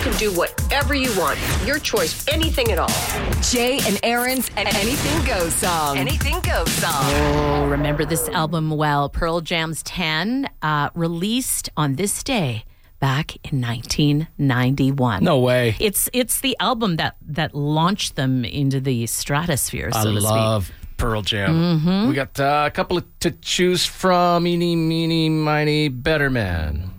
can do whatever you want. Your choice, anything at all. Jay and Aaron's Anything Goes song. Anything Goes song. Oh, remember this album well. Pearl Jam's 10, released on this day back in 1991. No way. It's the album that launched them into the stratosphere, so to speak. I love Pearl Jam. We got a couple to choose from. Eeny, meeny, miny, better man.